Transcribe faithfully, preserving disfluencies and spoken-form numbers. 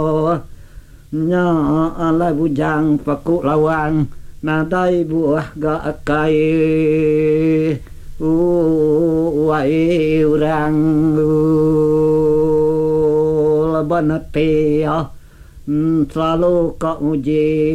nya ala bujang paku lawang nadai buah ga kai uai urang leban te selalu kau uji